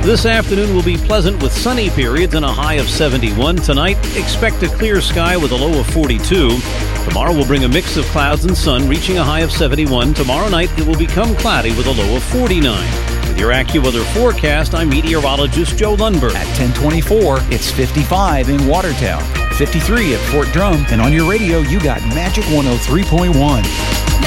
This afternoon will be pleasant with sunny periods and a high of 71. Tonight, expect a clear sky with a low of 42. Tomorrow will bring a mix of clouds and sun, reaching a high of 71. Tomorrow night, it will become cloudy with a low of 49. With your AccuWeather forecast, I'm meteorologist Joe Lundberg. At 10:24, it's 55 in Watertown, 53 at Fort Drum, and on your radio, you got Magic 103.1.